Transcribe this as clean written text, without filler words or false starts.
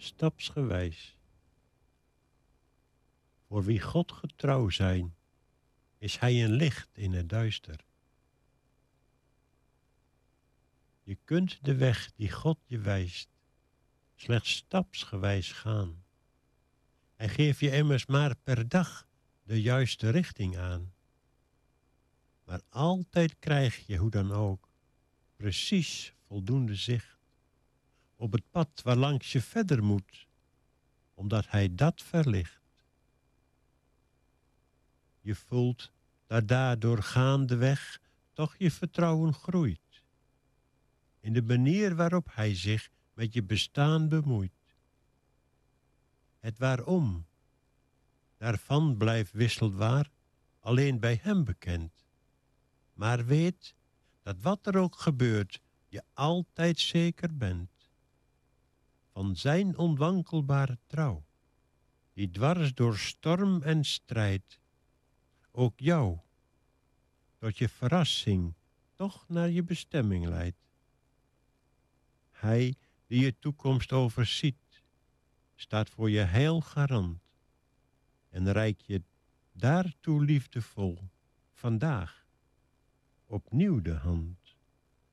stapsgewijs. Voor wie God getrouw zijn, is hij een licht in het duister. Je kunt de weg die God je wijst, slechts stapsgewijs gaan. Hij geeft je immers maar per dag de juiste richting aan. Maar altijd krijg je, hoe dan ook, precies voldoende zicht op het pad waarlangs je verder moet, omdat hij dat verlicht. Je voelt dat daardoor gaandeweg toch je vertrouwen groeit in de manier waarop hij zich met je bestaan bemoeit. Het waarom daarvan blijft wisselbaar alleen bij hem bekend. Maar weet dat wat er ook gebeurt, je altijd zeker bent van zijn onwankelbare trouw, die dwars door storm en strijd ook jou tot je verrassing toch naar je bestemming leidt. Hij die je toekomst overziet, staat voor je heil garant en reikt je daartoe liefdevol vandaag opnieuw de hand.